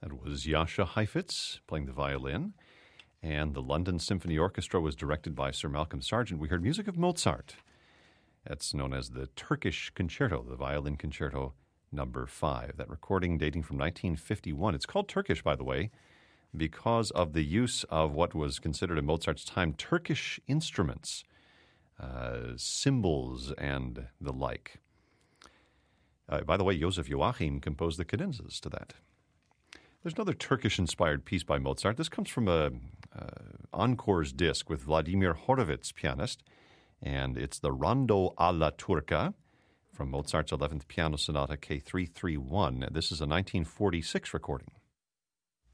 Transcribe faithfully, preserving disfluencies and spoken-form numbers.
That was Jascha Heifetz playing the violin. And the London Symphony Orchestra was directed by Sir Malcolm Sargent. We heard music of Mozart. That's known as the Turkish Concerto, the Violin Concerto number five. That recording dating from nineteen fifty-one. It's called Turkish, by the way, because of the use of what was considered in Mozart's time Turkish instruments, uh, cymbals, and the like. Uh, by the way, Joseph Joachim composed the cadenzas to that. There's another Turkish-inspired piece by Mozart. This comes from a uh, Encores disc with Vladimir Horowitz, pianist, and it's the Rondo alla Turca from Mozart's eleventh Piano Sonata K three thirty-one. This is a nineteen forty-six recording.